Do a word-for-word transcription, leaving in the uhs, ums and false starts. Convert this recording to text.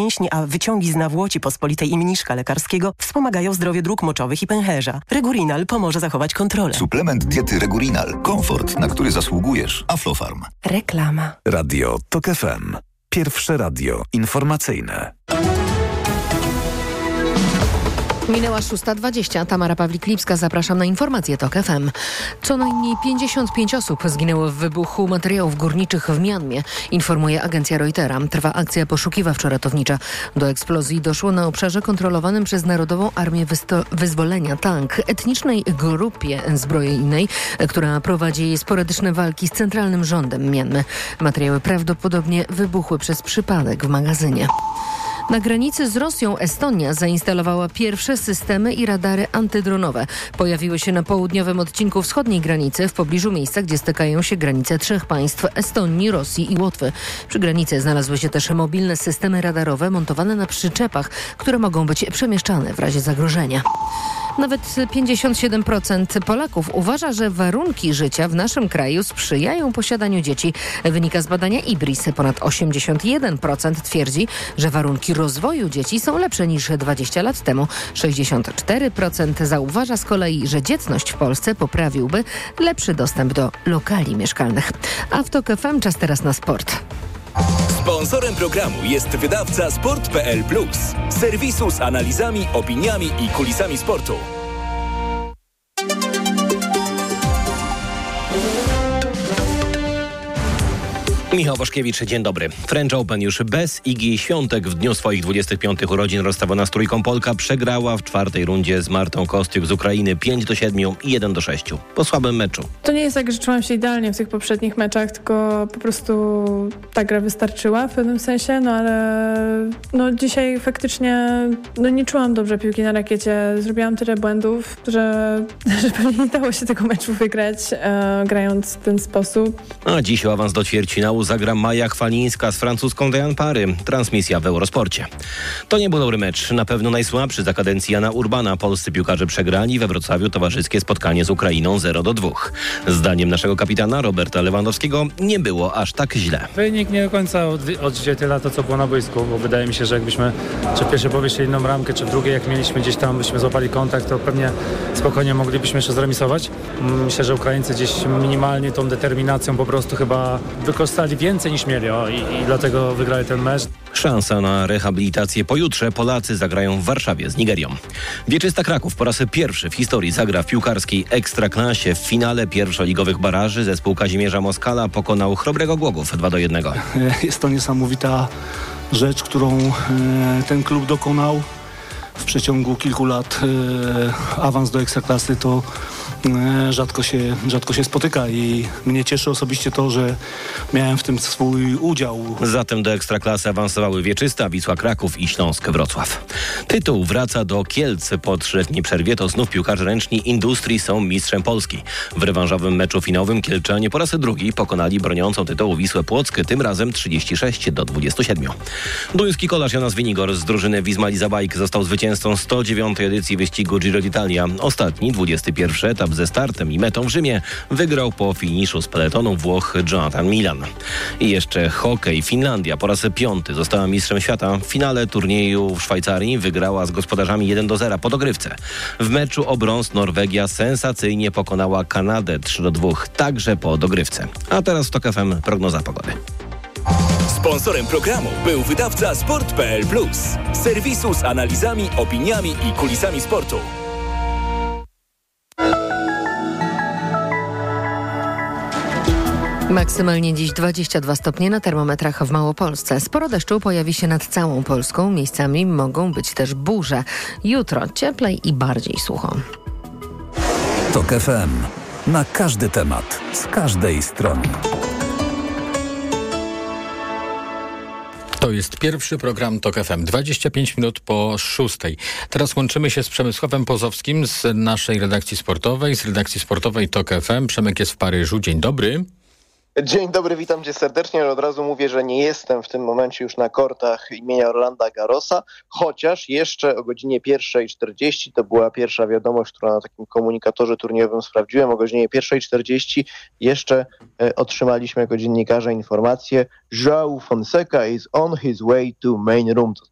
mięśni, a wyciągi z nawłoci pospolitej i mniszka lekarskiego wspomagają zdrowie dróg moczowych i pęcherza. Regurinal pomoże zachować kontrolę. Suplement diety Regurinal. Komfort, na który zasługujesz. Aflofarm. Reklama. Radio Tok F M. Pierwsze radio informacyjne. Minęła szósta dwadzieścia. Tamara Pawlik-Lipska, zapraszam na informacje Tok F M. Co najmniej pięćdziesiąt pięć osób zginęło w wybuchu materiałów górniczych w Mianmie, informuje agencja Reutera. Trwa akcja poszukiwawczo-ratownicza. Do eksplozji doszło na obszarze kontrolowanym przez Narodową Armię Wysto- Wyzwolenia Tang, etnicznej grupie zbrojnej, która prowadzi sporadyczne walki z centralnym rządem Mianmy. Materiały prawdopodobnie wybuchły przez przypadek w magazynie. Na granicy z Rosją Estonia zainstalowała pierwsze systemy i radary antydronowe. Pojawiły się na południowym odcinku wschodniej granicy, w pobliżu miejsca, gdzie stykają się granice trzech państw: Estonii, Rosji i Łotwy. Przy granicy znalazły się też mobilne systemy radarowe montowane na przyczepach, które mogą być przemieszczane w razie zagrożenia. Nawet pięćdziesiąt siedem procent Polaków uważa, że warunki życia w naszym kraju sprzyjają posiadaniu dzieci. Wynika z badania I B R I S. Ponad osiemdziesiąt jeden procent twierdzi, że warunki rozwoju dzieci są lepsze niż dwadzieścia lat temu. sześćdziesiąt cztery procent zauważa z kolei, że dzietność w Polsce poprawiłby lepszy dostęp do lokali mieszkalnych. A w Tok F M czas teraz na sport. Sponsorem programu jest wydawca sport kropka p l plus, serwisu z analizami, opiniami i kulisami sportu. Michał Waszkiewicz, dzień dobry. French Open już bez Igi Świątek w dniu swoich dwudziestych piątych urodzin rozstawiona z trójką Polka przegrała w czwartej rundzie z Martą Kostyuk z Ukrainy pięć do siedmiu i jeden do sześciu. Po słabym meczu. To nie jest tak, że czułam się idealnie w tych poprzednich meczach, tylko po prostu ta gra wystarczyła w pewnym sensie, no ale no dzisiaj faktycznie no nie czułam dobrze piłki na rakiecie. Zrobiłam tyle błędów, że, że pewnie nie dało się tego meczu wygrać e, grając w ten sposób. A dziś o awans do ćwierćfinału zagra Maja Chwalińska z francuską Diane Parry. Transmisja w Eurosporcie. To nie był dobry mecz. Na pewno najsłabszy za kadencji Jana Urbana. Polscy piłkarze przegrali we Wrocławiu towarzyskie spotkanie z Ukrainą zero do dwóch. Zdaniem naszego kapitana Roberta Lewandowskiego nie było aż tak źle. Wynik nie do końca odzwierciedla to, co było na boisku, bo wydaje mi się, że jakbyśmy czy w pierwszej połowie jeszcze inną ramkę, czy w drugiej, jak mieliśmy gdzieś tam, byśmy złapali kontakt, to pewnie spokojnie moglibyśmy jeszcze zremisować. Myślę, że Ukraińcy gdzieś minimalnie tą determinacją po prostu chyba wykorzystali więcej niż mieli o, i, i dlatego wygrali ten mecz. Szansa na rehabilitację pojutrze. Polacy zagrają w Warszawie z Nigerią. Wieczysta Kraków po raz pierwszy w historii zagra w piłkarskiej Ekstraklasie. W finale pierwszoligowych baraży zespół Kazimierza Moskala pokonał Chrobrego Głogów dwa do jednego. Jest to niesamowita rzecz, którą e, ten klub dokonał w przeciągu kilku lat. E, awans do Ekstraklasy to e, rzadko się, rzadko się spotyka i mnie cieszy osobiście to, że miałem w tym swój udział. Zatem do Ekstraklasy awansowały Wieczysta, Wisła Kraków i Śląsk Wrocław. Tytuł wraca do Kielc. Po trzyletniej przerwie to znów piłkarze ręczni Industrii są mistrzem Polski. W rewanżowym meczu finałowym Kielczanie po raz drugi pokonali broniącą tytułu Wisłę Płock, tym razem trzydzieści sześć do dwudziestu siedmiu. Duński kolarz Jonas Vingegaard z drużyny Wisma Lease Bike został zwycięzcą sto dziewiątej edycji wyścigu Giro d'Italia. Ostatni, dwudziesty pierwszy etap ze startem i metą w Rzymie wygrał po finiszu z peletonu Włoch Jonathan Milan. I jeszcze hokej. Finlandia po raz piąty została mistrzem świata. W finale turnieju w Szwajcarii wygrała z gospodarzami jeden do zera po dogrywce. W meczu o brąz Norwegia sensacyjnie pokonała Kanadę trzy do dwóch, także po dogrywce. A teraz w Tok F M prognoza pogody. Sponsorem programu był wydawca sport kropka p l plus, serwisu z analizami, opiniami i kulisami sportu. Maksymalnie dziś dwadzieścia dwa stopnie na termometrach w Małopolsce. Sporo deszczu pojawi się nad całą Polską. Miejscami mogą być też burze. Jutro cieplej i bardziej sucho. Tok F M. Na każdy temat, z każdej strony. To jest pierwszy program Tok F M, dwadzieścia pięć minut po szóstej. Teraz łączymy się z Przemysławem Pozowskim z naszej redakcji sportowej, z redakcji sportowej Tok F M. Przemek jest w Paryżu. Dzień dobry. Dzień dobry, witam cię serdecznie, ale od razu mówię, że nie jestem w tym momencie już na kortach imienia Rolanda Garrosa, chociaż jeszcze o godzinie pierwszej czterdzieści, to była pierwsza wiadomość, którą na takim komunikatorze turniejowym sprawdziłem, o godzinie pierwszej czterdzieści jeszcze e, otrzymaliśmy jako dziennikarze informację: João Fonseca is on his way to main room, to